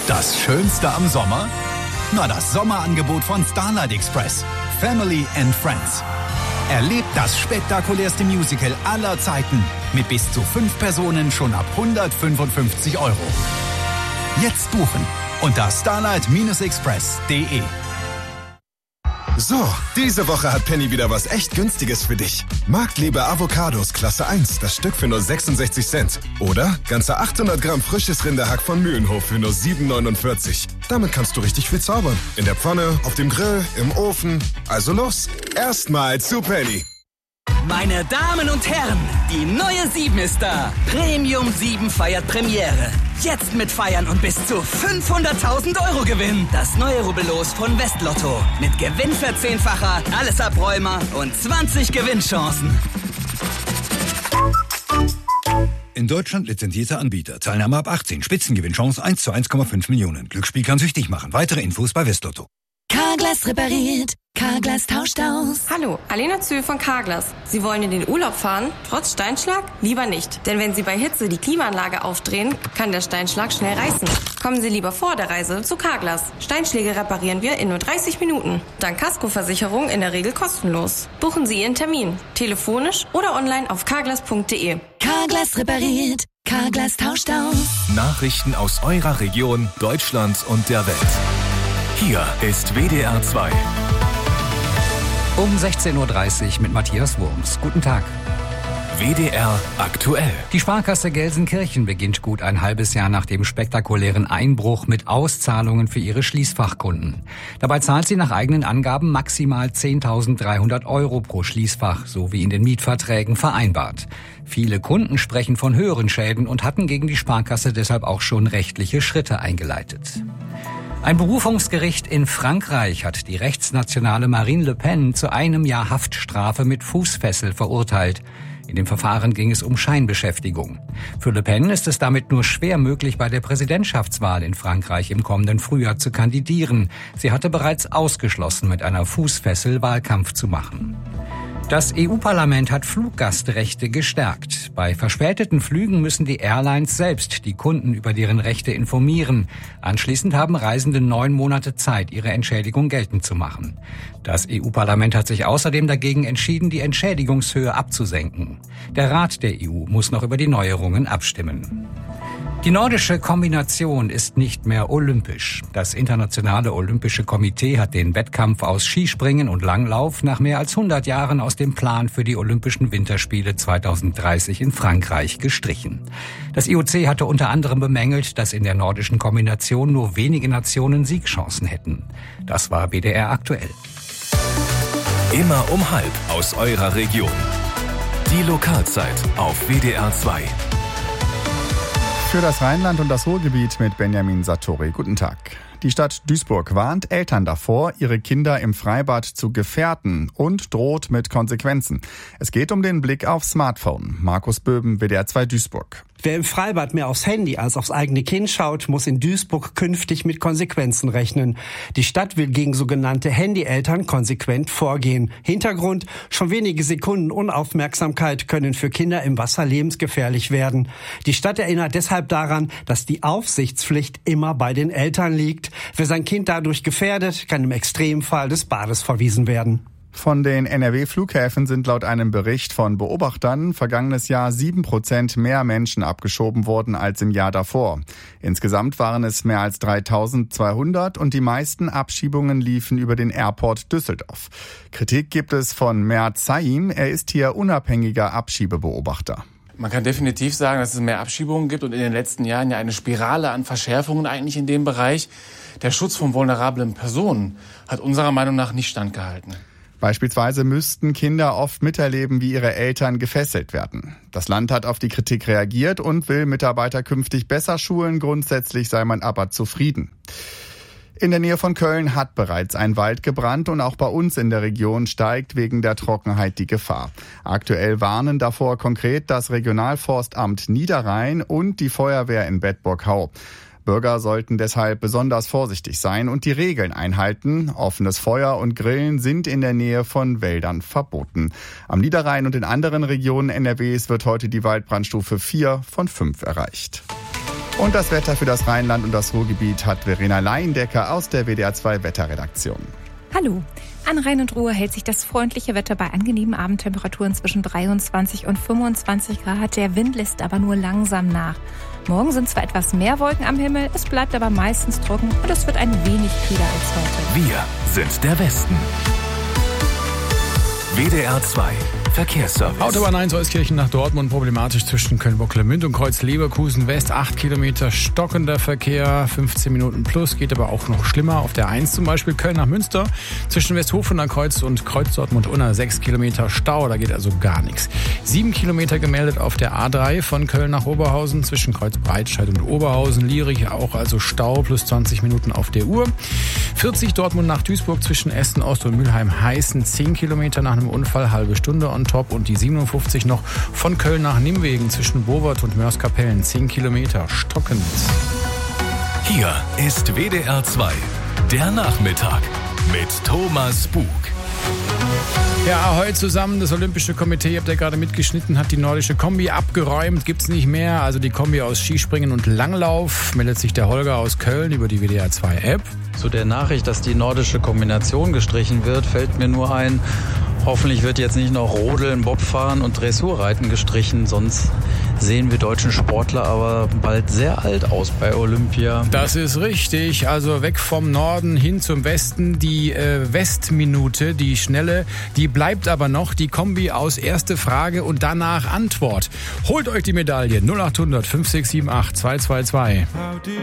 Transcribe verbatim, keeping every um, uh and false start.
Das Schönste am Sommer? Na, das Sommerangebot von Starlight Express. Family and Friends. Erlebt das spektakulärste Musical aller Zeiten mit bis zu fünf Personen schon ab hundertfünfundfünfzig Euro. Jetzt buchen unter starlight express punkt de. So, diese Woche hat Penny wieder was echt Günstiges für dich. Marktliebe Avocados Klasse eins, das Stück für nur sechsundsechzig Cent. Oder ganze achthundert Gramm frisches Rinderhack von Mühlenhof für nur sieben neunundvierzig. Damit kannst du richtig viel zaubern. In der Pfanne, auf dem Grill, im Ofen. Also los, erstmal zu Penny. Meine Damen und Herren, die neue sieben ist da. Premium sieben feiert Premiere. Jetzt mit Feiern und bis zu fünfhunderttausend Euro Gewinn. Das neue Rubbellos von Westlotto. Mit Gewinnverzehnfacher, alles Abräumer und zwanzig Gewinnchancen. In Deutschland lizenzierter Anbieter. Teilnahme ab achtzehn. Spitzengewinnchance eins zu eins Komma fünf Millionen. Glücksspiel kann süchtig machen. Weitere Infos bei Westlotto. Carglass repariert. Carglass tauscht aus. Hallo, Alena Zühl von Carglass. Sie wollen in den Urlaub fahren? Trotz Steinschlag? Lieber nicht. Denn wenn Sie bei Hitze die Klimaanlage aufdrehen, kann der Steinschlag schnell reißen. Kommen Sie lieber vor der Reise zu Carglass. Steinschläge reparieren wir in nur dreißig Minuten. Dank Kaskoversicherung in der Regel kostenlos. Buchen Sie Ihren Termin. Telefonisch oder online auf carglass punkt de. Carglass repariert. Carglass tauscht aus. Nachrichten aus eurer Region, Deutschland und der Welt. Hier ist W D R zwei. Um sechzehn Uhr dreißig mit Matthias Wurms. Guten Tag. W D R aktuell. Die Sparkasse Gelsenkirchen beginnt gut ein halbes Jahr nach dem spektakulären Einbruch mit Auszahlungen für ihre Schließfachkunden. Dabei zahlt sie nach eigenen Angaben maximal zehntausenddreihundert Euro pro Schließfach, so wie in den Mietverträgen vereinbart. Viele Kunden sprechen von höheren Schäden und hatten gegen die Sparkasse deshalb auch schon rechtliche Schritte eingeleitet. Ein Berufungsgericht in Frankreich hat die rechtsnationale Marine Le Pen zu einem Jahr Haftstrafe mit Fußfessel verurteilt. In dem Verfahren ging es um Scheinbeschäftigung. Für Le Pen ist es damit nur schwer möglich, bei der Präsidentschaftswahl in Frankreich im kommenden Frühjahr zu kandidieren. Sie hatte bereits ausgeschlossen, mit einer Fußfessel Wahlkampf zu machen. Das E U-Parlament hat Fluggastrechte gestärkt. Bei verspäteten Flügen müssen die Airlines selbst die Kunden über deren Rechte informieren. Anschließend haben Reisende neun Monate Zeit, ihre Entschädigung geltend zu machen. Das E U-Parlament hat sich außerdem dagegen entschieden, die Entschädigungshöhe abzusenken. Der Rat der E U muss noch über die Neuerungen abstimmen. Die nordische Kombination ist nicht mehr olympisch. Das Internationale Olympische Komitee hat den Wettkampf aus Skispringen und Langlauf nach mehr als hundert Jahren aus dem Plan für die Olympischen Winterspiele zweitausenddreißig in Frankreich gestrichen. Das I O C hatte unter anderem bemängelt, dass in der nordischen Kombination nur wenige Nationen Siegchancen hätten. Das war W D R aktuell. Immer um halb aus eurer Region. Die Lokalzeit auf W D R zwei. Für das Rheinland und das Ruhrgebiet mit Benjamin Sartori. Guten Tag. Die Stadt Duisburg warnt Eltern davor, ihre Kinder im Freibad zu gefährden und droht mit Konsequenzen. Es geht um den Blick aufs Smartphone. Markus Böben, W D R zwei Duisburg. Wer im Freibad mehr aufs Handy als aufs eigene Kind schaut, muss in Duisburg künftig mit Konsequenzen rechnen. Die Stadt will gegen sogenannte Handyeltern konsequent vorgehen. Hintergrund: schon wenige Sekunden Unaufmerksamkeit können für Kinder im Wasser lebensgefährlich werden. Die Stadt erinnert deshalb daran, dass die Aufsichtspflicht immer bei den Eltern liegt. Wer sein Kind dadurch gefährdet, kann im Extremfall des Bades verwiesen werden. Von den N R W-Flughäfen sind laut einem Bericht von Beobachtern vergangenes Jahr sieben Prozent mehr Menschen abgeschoben worden als im Jahr davor. Insgesamt waren es mehr als dreitausendzweihundert und die meisten Abschiebungen liefen über den Airport Düsseldorf. Kritik gibt es von Mert Saim, er ist hier unabhängiger Abschiebebeobachter. Man kann definitiv sagen, dass es mehr Abschiebungen gibt und in den letzten Jahren ja eine Spirale an Verschärfungen eigentlich in dem Bereich. Der Schutz von vulnerablen Personen hat unserer Meinung nach nicht standgehalten. Beispielsweise müssten Kinder oft miterleben, wie ihre Eltern gefesselt werden. Das Land hat auf die Kritik reagiert und will Mitarbeiter künftig besser schulen. Grundsätzlich sei man aber zufrieden. In der Nähe von Köln hat bereits ein Wald gebrannt und auch bei uns in der Region steigt wegen der Trockenheit die Gefahr. Aktuell warnen davor konkret das Regionalforstamt Niederrhein und die Feuerwehr in Bedburg-Hau. Bürger sollten deshalb besonders vorsichtig sein und die Regeln einhalten. Offenes Feuer und Grillen sind in der Nähe von Wäldern verboten. Am Niederrhein und in anderen Regionen N R Ws wird heute die Waldbrandstufe vier von fünf erreicht. Und das Wetter für das Rheinland und das Ruhrgebiet hat Verena Leindecker aus der W D R zwei Wetterredaktion. Hallo. An Rhein und Ruhr hält sich das freundliche Wetter bei angenehmen Abendtemperaturen zwischen dreiundzwanzig und fünfundzwanzig Grad. Der Wind lässt aber nur langsam nach. Morgen sind zwar etwas mehr Wolken am Himmel, es bleibt aber meistens trocken und es wird ein wenig kühler als heute. Wir sind der Westen. W D R zwei Verkehrsservice. Autobahn eins Euskirchen nach Dortmund problematisch zwischen Köln-Bocklemünd und Kreuz-Leverkusen West. acht Kilometer stockender Verkehr, fünfzehn Minuten plus, geht aber auch noch schlimmer. Auf der eins zum Beispiel Köln nach Münster zwischen Westhofener Kreuz und Kreuz Dortmund-Unna sechs Kilometer Stau, da geht also gar nichts. sieben Kilometer gemeldet auf der A drei von Köln nach Oberhausen zwischen Kreuz Breitscheid und Oberhausen. Lierich auch also Stau, plus zwanzig Minuten auf der Uhr. vierzig Dortmund nach Duisburg zwischen Essen Ost und Mülheim-Heißen, zehn Kilometer nach einem Unfall, halbe Stunde on top. Und die siebenundfünfzig noch von Köln nach Nimwegen zwischen Bovert und Mörs-Kapellen, zehn Kilometer stockend. Hier ist W D R zwei, der Nachmittag mit Thomas Bug. Ja, heute zusammen, das Olympische Komitee, habt ihr gerade mitgeschnitten, hat die nordische Kombi abgeräumt, gibt's nicht mehr. Also die Kombi aus Skispringen und Langlauf, meldet sich der Holger aus Köln über die W D R zwei App. Zu der Nachricht, dass die nordische Kombination gestrichen wird, fällt mir nur ein, hoffentlich wird jetzt nicht noch Rodeln, Bobfahren und Dressurreiten gestrichen, sonst sehen wir deutschen Sportler aber bald sehr alt aus bei Olympia. Das ist richtig, also weg vom Norden hin zum Westen. Die äh, Westminute, die schnelle, die bleibt aber noch. Die Kombi aus erste Frage und danach Antwort. Holt euch die Medaille null acht hundert fünf sechs sieben acht zwei zwei zwei.